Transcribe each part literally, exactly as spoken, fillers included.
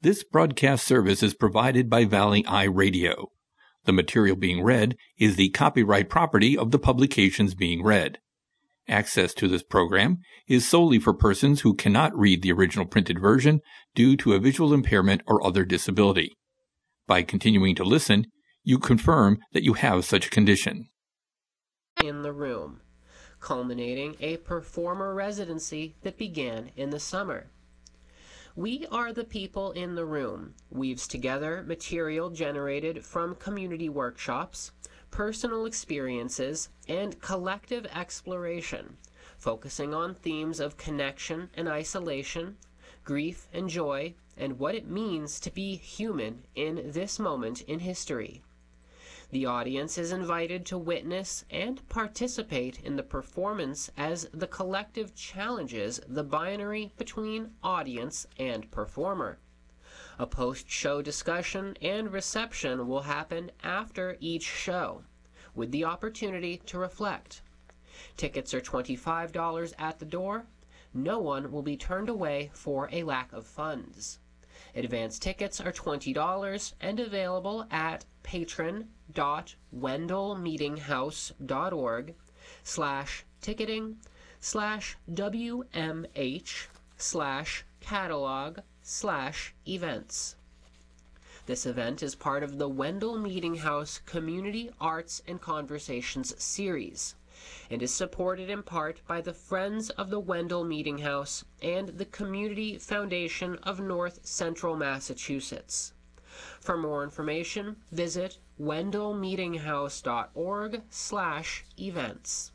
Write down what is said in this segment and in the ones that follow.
This broadcast service is provided by Valley Eye Radio. The material being read is the copyright property of the publications being read. Access to this program is solely for persons who cannot read the original printed version due to a visual impairment or other disability. By continuing to listen, you confirm that you have such a condition. In the room, culminating a performer residency that began in the summer. We Are the People in the Room weaves together material generated from community workshops, personal experiences, and collective exploration, focusing on themes of connection and isolation, grief and joy, and what it means to be human in this moment in history. The audience is invited to witness and participate in the performance as the collective challenges the binary between audience and performer. A post-show discussion and reception will happen after each show, with the opportunity to reflect. Tickets are twenty-five dollars at the door. No one will be turned away for a lack of funds. Advance tickets are twenty dollars and available at patron.wendellmeetinghouse.org slash ticketing slash WMH slash catalog slash events. This event is part of the Wendell Meeting House Community Arts and Conversations series and is supported in part by the Friends of the Wendell Meeting House and the Community Foundation of North Central Massachusetts. For more information, visit wendellmeetinghouse.org slash events.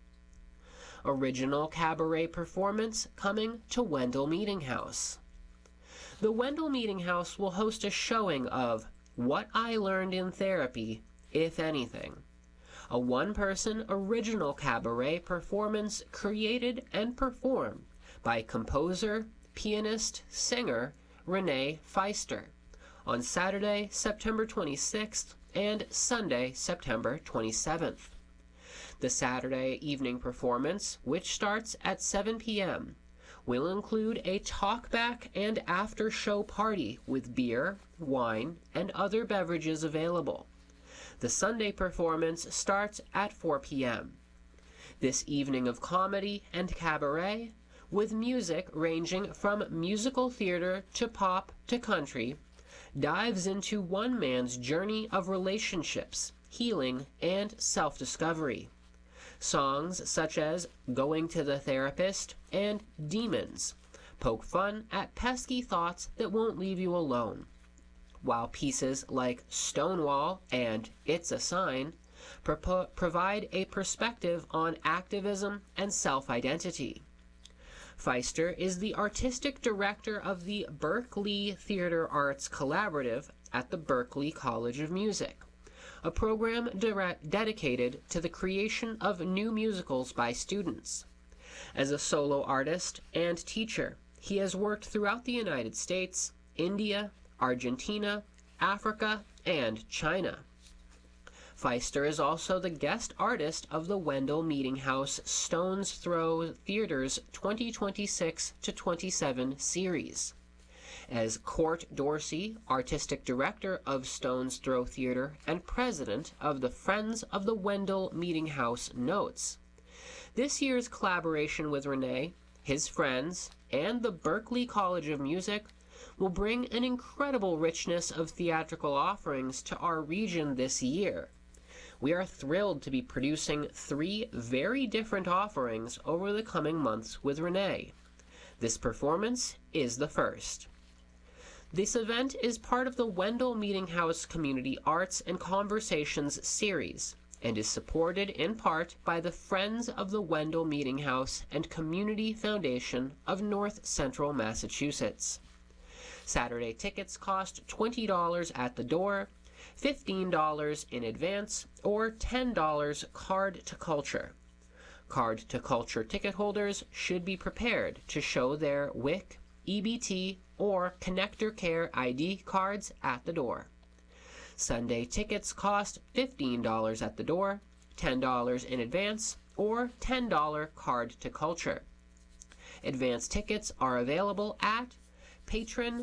Original cabaret performance coming to Wendell Meeting House. The Wendell Meeting House will host a showing of What I Learned in Therapy, If Anything, a one-person original cabaret performance created and performed by composer, pianist, singer Renee Feister on Saturday, September twenty-sixth and Sunday, September twenty-seventh. The Saturday evening performance, which starts at seven p.m., will include a talkback and after-show party with beer, wine, and other beverages available. The Sunday performance starts at four p.m. This evening of comedy and cabaret, with music ranging from musical theater to pop to country, dives into one man's journey of relationships, healing, and self-discovery. Songs such as Going to the Therapist and Demons poke fun at pesky thoughts that won't leave you alone, while pieces like Stonewall and It's a Sign pro- provide a perspective on activism and self-identity. Feister is the artistic director of the Berkeley Theater Arts Collaborative at the Berklee College of Music, a program de- dedicated to the creation of new musicals by students. As a solo artist and teacher, he has worked throughout the United States, India, Argentina, Africa, and China. Feister is also the guest artist of the Wendell Meeting House Stone's Throw Theater's twenty twenty-six to twenty-seven series. As Court Dorsey, artistic director of Stone's Throw Theater and president of the Friends of the Wendell Meeting House, notes, this year's collaboration with Renee, his friends, and the Berklee College of Music will bring an incredible richness of theatrical offerings to our region this year. We are thrilled to be producing three very different offerings over the coming months with Renee. This performance is the first. This event is part of the Wendell Meeting House Community Arts and Conversations series and is supported in part by the Friends of the Wendell Meeting House and Community Foundation of North Central Massachusetts. Saturday tickets cost twenty dollars at the door, fifteen dollars in advance, or ten dollars card to culture. Card to culture ticket holders should be prepared to show their W I C, E B T, or Connector Care I D cards at the door. Sunday tickets cost fifteen dollars at the door, ten dollars in advance, or ten dollars card to culture. Advance tickets are available at patron